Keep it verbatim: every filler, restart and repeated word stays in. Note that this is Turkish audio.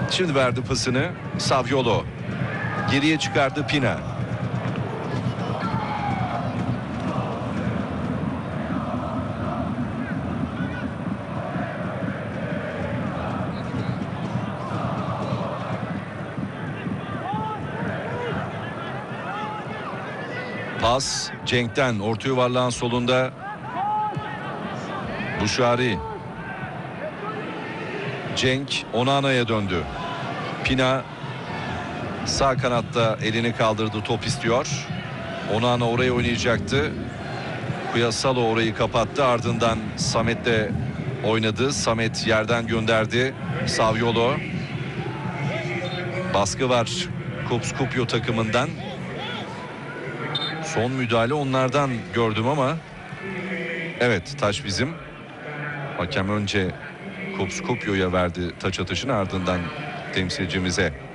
Şimdi verdi pasını Saviolo. Geriye çıkardı Pina. Pas Cenk'ten, orta yuvarlağın solunda Buşari. Cenk Onana'ya döndü. Pina sağ kanatta elini kaldırdı, top istiyor. Onana oraya oynayacaktı. Kuyasalo orayı kapattı, ardından Samet'le oynadı. Samet yerden gönderdi. Saviolo. Baskı var Kupskupyo takımından. Son müdahale onlardan gördüm ama evet, taç bizim. Hakem önce Kupskupyo'ya verdi taç atışını, ardından temsilcimize.